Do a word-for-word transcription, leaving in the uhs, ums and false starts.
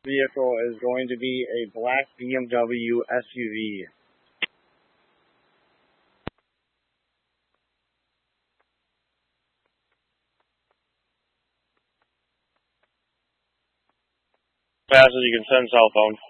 vehicle is going to be a black B M W S U V. Fast as you can send cell phone.